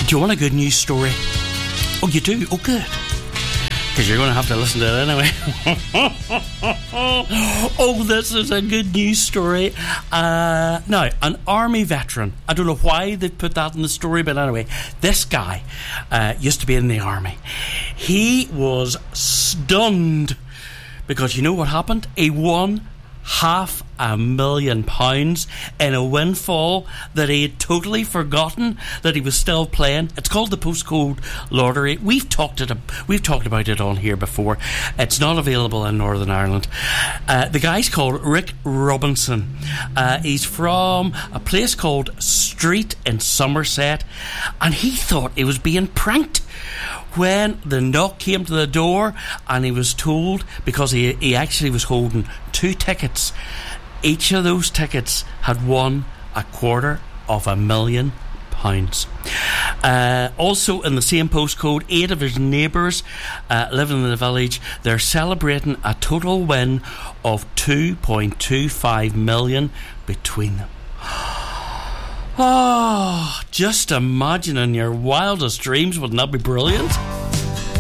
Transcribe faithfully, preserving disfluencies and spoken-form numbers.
Do you want a good news story? Oh, you do? Oh, good. Because you're going to have to listen to it anyway. Oh, this is a good news story. Uh, now, an army veteran. I don't know why they put that in the story, but anyway, this guy uh, used to be in the army. He was stunned because you know what happened? He won half a million pounds in a windfall that he had totally forgotten that he was still playing. It's called the Postcode Lottery. We've talked it. We've talked about it on here before. It's not available in Northern Ireland. Uh, the guy's called Rick Robinson. Uh, he's from a place called Street in Somerset, and he thought he was being pranked when the knock came to the door and he was told, because he, he actually was holding two tickets, each of those tickets had won a quarter of a million pounds. Uh, also in the same postcode, eight of his neighbours uh, living in the village, they're celebrating a total win of two point two five million between them. Oh, just imagine in your wildest dreams, wouldn't that be brilliant?